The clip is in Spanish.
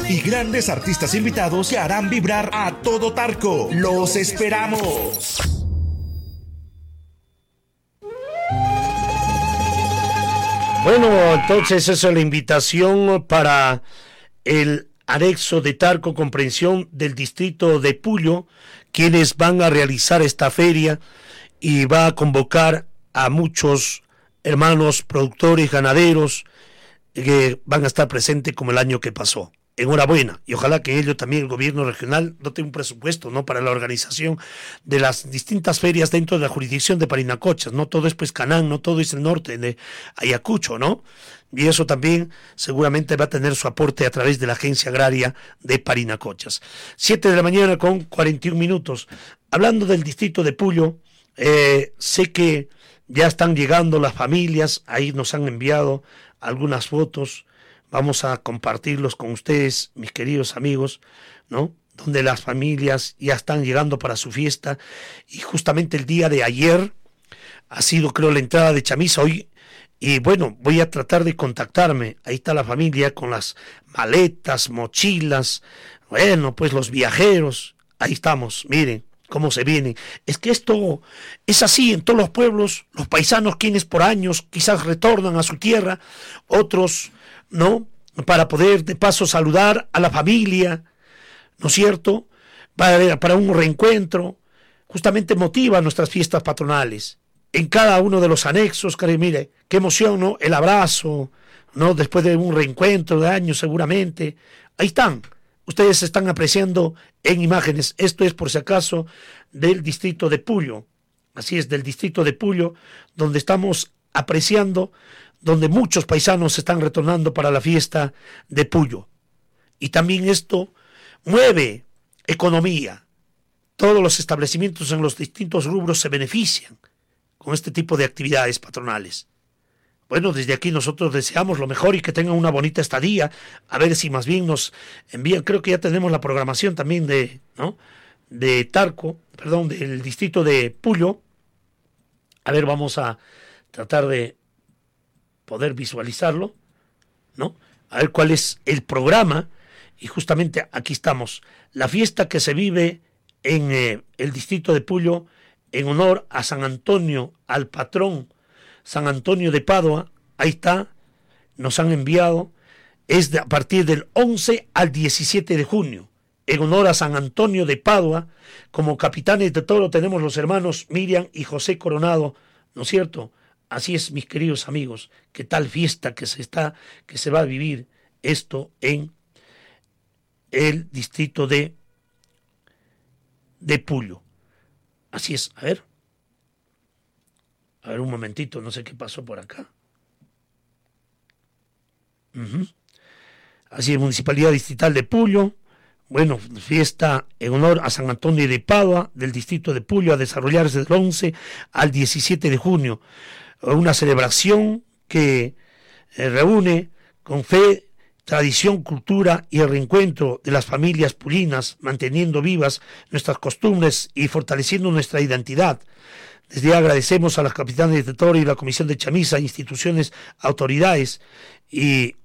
y grandes artistas invitados que harán vibrar a todo Tarco. ¡Los esperamos! Bueno, entonces esa es la invitación para el anexo de Tarco, comprensión del distrito de Puyo, quienes van a realizar esta feria y va a convocar a muchos hermanos productores, ganaderos, que van a estar presentes como el año que pasó. Enhorabuena, y ojalá que ello también el gobierno regional dote un presupuesto, ¿no?, para la organización de las distintas ferias dentro de la jurisdicción de Parinacochas. No todo es pues Canán, no todo es el norte de Ayacucho, ¿no? Y eso también seguramente va a tener su aporte a través de la Agencia Agraria de Parinacochas. 7:41 a.m. Hablando del distrito de Puyo, sé que ya están llegando las familias, ahí nos han enviado algunas fotos. Vamos a compartirlos con ustedes, mis queridos amigos, ¿no?, donde las familias ya están llegando para su fiesta. Y justamente el día de ayer ha sido, creo, la entrada de Chamisa hoy. Y bueno, voy a tratar de contactarme. Ahí está la familia con las maletas, mochilas, bueno, pues los viajeros. Ahí estamos, miren cómo se vienen. Es que esto es así en todos los pueblos. Los paisanos, quienes por años quizás retornan a su tierra, otros no, para poder de paso saludar a la familia, ¿no es cierto?, para un reencuentro. Justamente motiva nuestras fiestas patronales. En cada uno de los anexos, mire, qué emoción, ¿no?, el abrazo, ¿no?, después de un reencuentro de años seguramente. Ahí están, ustedes están apreciando en imágenes. Esto es, por si acaso, del distrito de Puyo. Así es, del distrito de Puyo, donde estamos apreciando, donde muchos paisanos están retornando para la fiesta de Puyo. Y también esto mueve economía. Todos los establecimientos en los distintos rubros se benefician con este tipo de actividades patronales. Bueno, desde aquí nosotros deseamos lo mejor y que tengan una bonita estadía. A ver si más bien nos envían, creo que ya tenemos la programación también de Tarco, perdón, del distrito de Puyo. A ver, vamos a tratar de poder visualizarlo, ¿no? A ver cuál es el programa. Y justamente aquí estamos. La fiesta que se vive en el distrito de Puyo en honor a San Antonio, al patrón San Antonio de Padua. Ahí está, nos han enviado. Es a partir del 11 al 17 de junio. En honor a San Antonio de Padua. Como capitanes de toro tenemos los hermanos Miriam y José Coronado, ¿no es cierto? Así es, mis queridos amigos, qué tal fiesta que se va a vivir esto en el distrito de Puyo. Así es, a ver un momentito, no sé qué pasó por acá. Así es, Municipalidad Distrital de Puyo. Bueno, fiesta en honor a San Antonio de Padua del distrito de Puyo, a desarrollarse del 11 al 17 de junio. Una celebración que reúne con fe, tradición, cultura y el reencuentro de las familias pulinas, manteniendo vivas nuestras costumbres y fortaleciendo nuestra identidad. Desde ya agradecemos a las capitanes de toro y la Comisión de Chamisa, instituciones, autoridades y